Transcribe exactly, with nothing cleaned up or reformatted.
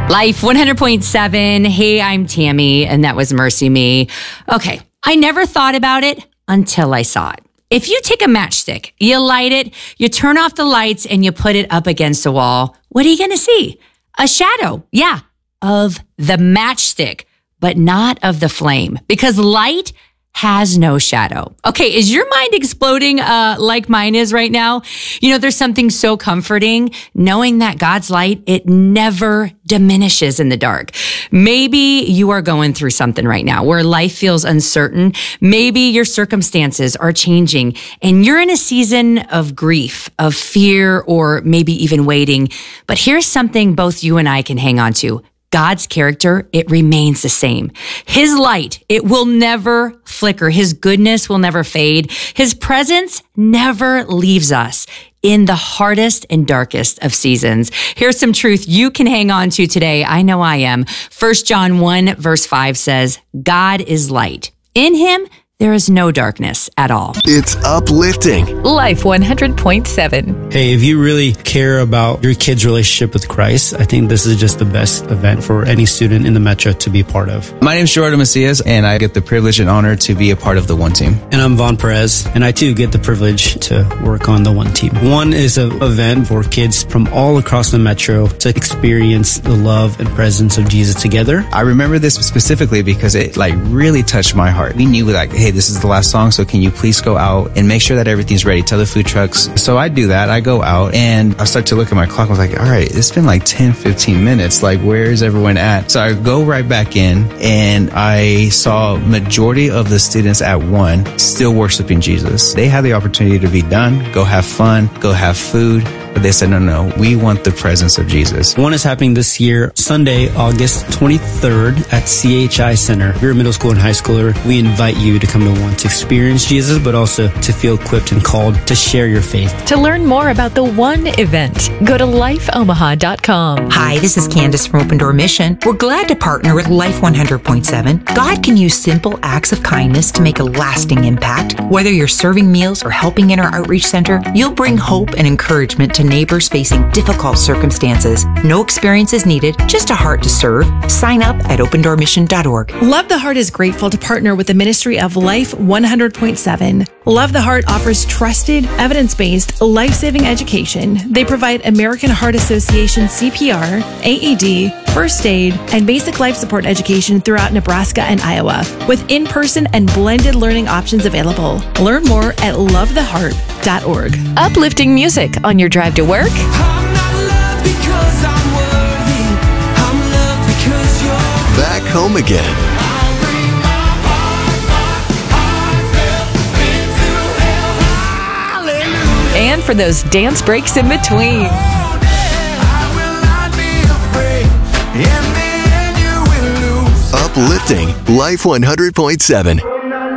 Life one hundred point seven. Hey, I'm Tammy, and that was Mercy Me. Okay, I never thought about it until I saw it. If you take a matchstick, you light it, you turn off the lights, and you put it up against a wall, what are you going to see? A shadow, yeah, of the matchstick, but not of the flame, because light has no shadow. Okay, is your mind exploding uh, like mine is right now? You know, there's something so comforting knowing that God's light, it never diminishes in the dark. Maybe you are going through something right now where life feels uncertain. Maybe your circumstances are changing and you're in a season of grief, of fear, or maybe even waiting. But here's something both you and I can hang on to. God's character, it remains the same. His light, it will never flicker. His goodness will never fade. His presence never leaves us in the hardest and darkest of seasons. Here's some truth you can hang on to today. I know I am. First John one verse five says, God is light. In him, there is no darkness at all. It's uplifting. Life one hundred point seven. Hey, if you really care about your kid's relationship with Christ, I think this is just the best event for any student in the Metro to be part of. My name is Jordan Macias, and I get the privilege and honor to be a part of the One Team. And I'm Vaughn Perez, and I too get the privilege to work on the One Team. One is an event for kids from all across the Metro to experience the love and presence of Jesus together. I remember this specifically because it like really touched my heart. We knew like, hey, this is the last song, so can you please go out and make sure that everything's ready? Tell the food trucks. So I do that. I go out and I start to look at my clock. I was like, all right, it's been like ten, fifteen minutes. Like, where is everyone at? So I go right back in and I saw majority of the students at one still worshiping Jesus. They had the opportunity to be done, go have fun, go have food. But they said, no, no, we want the presence of Jesus. One is happening this year, Sunday, August twenty-third at C H I Center. If you're a middle school and high schooler, we invite you to come to One to experience Jesus, but also to feel equipped and called to share your faith. To learn more about the One event, go to life omaha dot com. Hi, this is Candace from Open Door Mission. We're glad to partner with Life one hundred point seven. God can use simple acts of kindness to make a lasting impact. Whether you're serving meals or helping in our outreach center, you'll bring hope and encouragement to neighbors facing difficult circumstances. No experience is needed, just a heart to serve. Sign up at open door mission dot org. Love the Heart is grateful to partner with the Ministry of Life one hundred point seven. Love the Heart offers trusted, evidence-based, life-saving education. They provide American Heart Association C P R, A E D, first aid, and basic life support education throughout Nebraska and Iowa, with in-person and blended learning options available. Learn more at love the heart dot org. Uplifting music on your drive to work. I'm not loved because I'm worthy. I'm loved because you're Back home again. I'll bring my heart, heart, heartfelt into hell. Hallelujah. And for those dance breaks in between. I will not be afraid. In the end, you will lose. Uplifting. Life one hundred point seven.